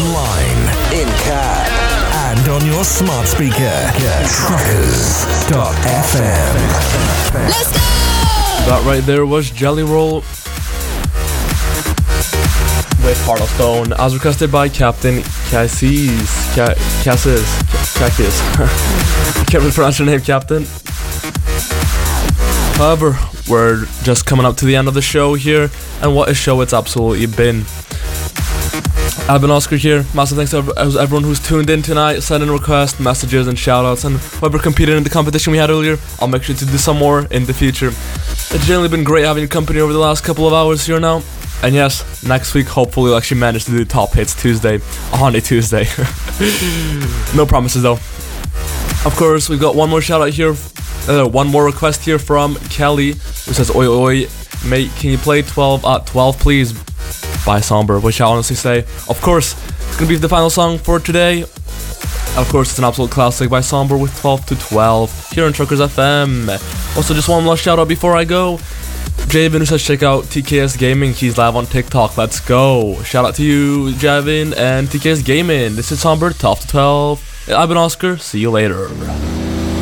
online, in cab, and on your smart speaker. Truckers.fm. Let's go! That right there was Jelly Roll with Heart of Stone, as requested by Captain Cassis. Cassis. Can't really pronounce your name, Captain. However, we're just coming up to the end of the show here, and what a show it's absolutely been. I've been Oscar here. Massive thanks to everyone who's tuned in tonight, sending requests, messages, and shoutouts, and whoever competed in the competition we had earlier. I'll make sure to do some more in the future. It's generally been great having your company over the last couple of hours here now. And yes, next week hopefully we'll actually manage to do Top Hits Tuesday on a Tuesday. No promises though. Of course, we've got one more shout out here, one more request here from Kelly, who says, "Oi oi, mate, can you play 12 at 12 please by Somber?" Which I honestly say, of course, it's gonna be the final song for today. Of course, it's an absolute classic by Somber with 12 to 12 here on Truckers FM. Also, just one last shout out before I go. Javin, who says check out TKS Gaming, he's live on TikTok. Let's go. Shout out to you, Javin and TKS Gaming. This is Somber, 12 to 12. I've been Oscar. See you later.